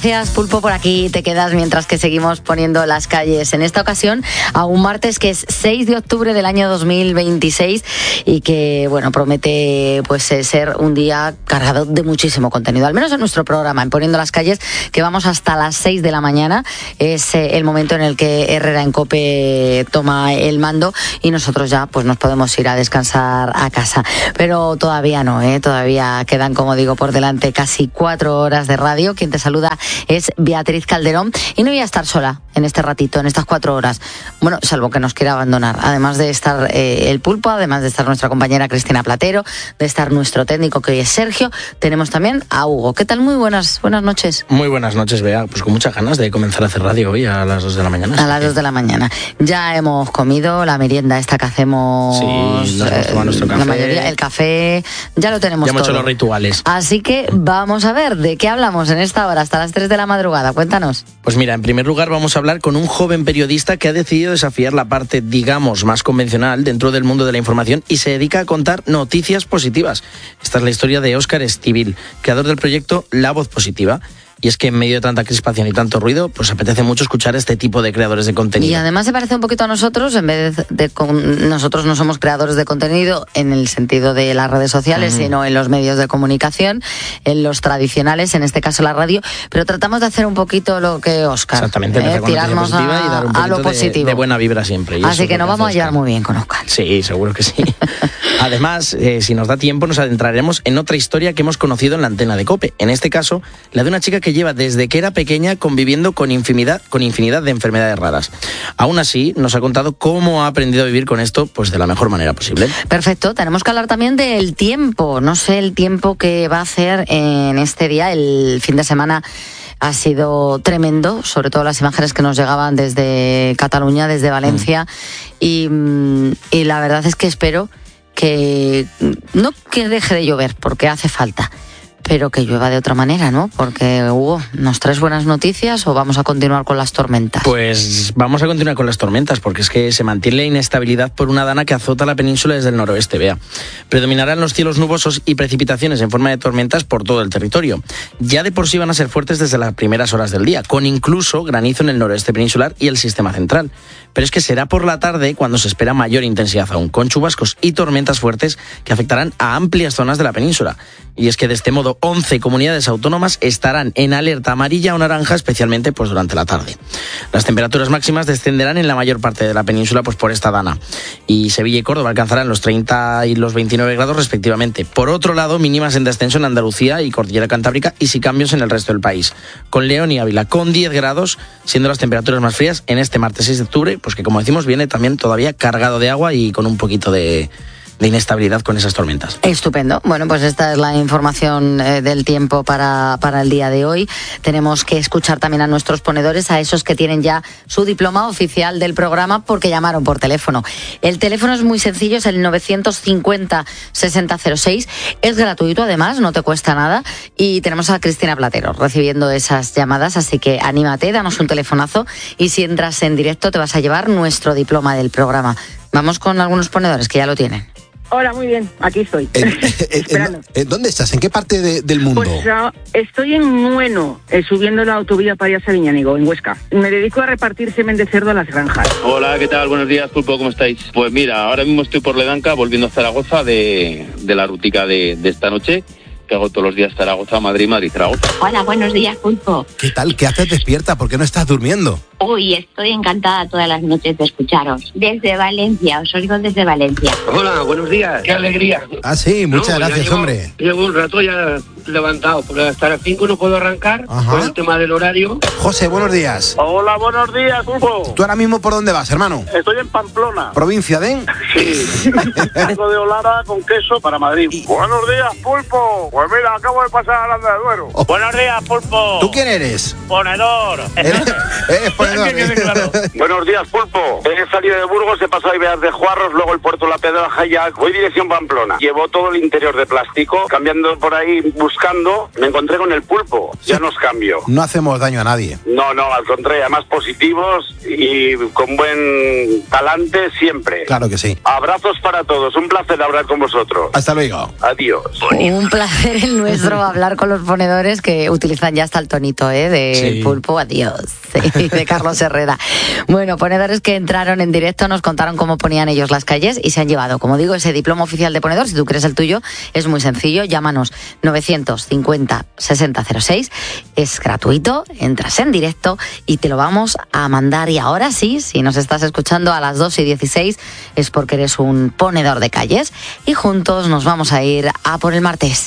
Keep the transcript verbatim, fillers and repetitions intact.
Gracias, Pulpo, por aquí te quedas mientras que seguimos poniendo las calles. En esta ocasión, a un martes que es seis de octubre del año dos mil veintiséis y que, bueno, promete pues ser un día cargado de muchísimo contenido. Al menos en nuestro programa, en Poniendo las Calles, que vamos hasta las seis de la mañana. Es eh, el momento en el que Herrera en COPE toma el mando y nosotros ya pues nos podemos ir a descansar a casa. Pero todavía no, ¿eh? Todavía quedan, como digo, por delante casi cuatro horas de radio. Quien te saluda es Beatriz Calderón y no voy a estar sola en este ratito, en estas cuatro horas. Bueno, salvo que nos quiera abandonar. Además de estar eh, el Pulpo, además de estar nuestra compañera Cristina Platero, de estar nuestro técnico que hoy es Sergio, tenemos también a Hugo. ¿Qué tal? Muy buenas, buenas noches. Muy buenas noches, Bea. Pues con muchas ganas de comenzar a hacer radio hoy a las dos de la mañana. A las dos de la mañana. Ya hemos comido la merienda esta que hacemos. Sí, nos hemos tomado nuestro café. La mayoría, el café, ya lo tenemos todo. Ya hemos todo. hecho los rituales. Así que vamos a ver de qué hablamos en esta hora, hasta las tres de la madrugada. Cuéntanos. Pues mira, en primer lugar vamos a hablar con un joven periodista que ha decidido desafiar la parte, digamos, más convencional dentro del mundo de la información y se dedica a contar noticias positivas. Esta es la historia de Óscar Estivil, creador del proyecto La Voz Positiva. Y es que en medio de tanta crispación y tanto ruido, pues apetece mucho escuchar a este tipo de creadores de contenido. Y además se parece un poquito a nosotros, en vez de, de con, nosotros no somos creadores de contenido en el sentido de las redes sociales, mm. sino en los medios de comunicación, en los tradicionales, en este caso la radio, pero tratamos de hacer un poquito lo que Óscar. Exactamente, eh, tirarnos a, y dar un a lo de, positivo. De buena vibra siempre. Y así que nos vamos a llevar Óscar. muy bien con Óscar. Sí, seguro que sí. Además, eh, si nos da tiempo, nos adentraremos en otra historia que hemos conocido en la antena de COPE. En este caso, la de una chica que lleva desde que era pequeña conviviendo con infinidad, con infinidad de enfermedades raras. Aún así, nos ha contado cómo ha aprendido a vivir con esto pues de la mejor manera posible. Perfecto, tenemos que hablar también del tiempo. No sé el tiempo que va a hacer en este día. El fin de semana ha sido tremendo, sobre todo las imágenes que nos llegaban desde Cataluña, desde Valencia, mm. y, y la verdad es que espero que no que deje de llover, porque hace falta, pero que llueva de otra manera, ¿no? Porque, Hugo, ¿nos traes buenas noticias o vamos a continuar con las tormentas? Pues vamos a continuar con las tormentas, porque es que se mantiene la inestabilidad por una dana que azota la península desde el noroeste, Bea. Predominarán los cielos nubosos y precipitaciones en forma de tormentas por todo el territorio. Ya de por sí van a ser fuertes desde las primeras horas del día, con incluso granizo en el noroeste peninsular y el sistema central. Pero es que será por la tarde cuando se espera mayor intensidad aún, con chubascos y tormentas fuertes que afectarán a amplias zonas de la península. Y es que de este modo once comunidades autónomas estarán en alerta amarilla o naranja, especialmente pues durante la tarde. Las temperaturas máximas descenderán en la mayor parte de la península pues por esta dana. Y Sevilla y Córdoba alcanzarán los treinta y los veintinueve grados respectivamente. Por otro lado, mínimas en descenso en Andalucía y Cordillera Cantábrica y sin cambios en el resto del país. Con León y Ávila con diez grados, siendo las temperaturas más frías en este martes seis de octubre, pues que como decimos viene también todavía cargado de agua y con un poquito de... de inestabilidad con esas tormentas. Estupendo. Bueno, pues esta es la información eh, del tiempo para, para el día de hoy. Tenemos que escuchar también a nuestros ponedores, a esos que tienen ya su diploma oficial del programa porque llamaron por teléfono. El teléfono es muy sencillo, es el novecientos cincuenta sesenta cero seis. Es gratuito además, no te cuesta nada. Y tenemos a Cristina Platero recibiendo esas llamadas, así que anímate, danos un telefonazo y si entras en directo te vas a llevar nuestro diploma del programa. Vamos con algunos ponedores que ya lo tienen. Hola, muy bien, aquí estoy. ¿En, en, en, ¿Dónde estás? ¿En qué parte de, del mundo? Pues uh, estoy en Nueno, eh, subiendo la autovía para ir a Sabiñánigo, en Huesca. Me dedico a repartir semen de cerdo a las granjas. Hola, ¿qué tal? Buenos días, Pulpo, ¿cómo estáis? Pues mira, ahora mismo estoy por Ledanca, volviendo a Zaragoza de, de la rutica de, de esta noche, que hago todos los días Zaragoza, Madrid, Madrid, Zaragoza. Hola, buenos días, Pulpo. ¿Qué tal? ¿Qué haces despierta? ¿Por qué no estás durmiendo? Uy, estoy encantada todas las noches de escucharos. Desde Valencia, os oigo desde Valencia. Hola, buenos días, qué alegría. Ah, sí, muchas no, gracias, llevo, hombre. Llevo un rato ya levantado, porque hasta las cinco no puedo arrancar. Ajá. Por el tema del horario. José, buenos días. Hola, buenos días, Pulpo. ¿Tú ahora mismo por dónde vas, hermano? Estoy en Pamplona. ¿Provincia de? Sí. Algo de Olara con queso para Madrid. Y... Buenos días, Pulpo. Pues mira, acabo de pasar a Aranda de Duero. Oh. Buenos días, Pulpo. ¿Tú quién eres? Ponedor. ¿Eres, eres ponedor? Claro. Buenos días, Pulpo. He salido de Burgos, he pasado a Ibeas de Juarros, luego el puerto La Pedraja y ya voy dirección Pamplona. Llevo todo el interior de plástico, cambiando por ahí, buscando buscando, me encontré con el pulpo. Ya nos cambio. No hacemos daño a nadie. No, no, al contrario, además positivos y con buen talante siempre. Claro que sí. Abrazos para todos, un placer hablar con vosotros. Hasta luego. Adiós. Un placer el nuestro hablar con los ponedores que utilizan ya hasta el tonito, ¿eh? De Sí. pulpo, adiós, sí, de Carlos Herrera. Bueno, ponedores que entraron en directo nos contaron cómo ponían ellos las calles y se han llevado, como digo, ese diploma oficial de ponedor. Si tú crees el tuyo, es muy sencillo, llámanos novecientos cincuenta sesenta cero seis, es gratuito, entras en directo y te lo vamos a mandar. Y ahora sí, si nos estás escuchando a las dos y dieciséis, es porque eres un ponedor de calles y juntos nos vamos a ir a por el martes.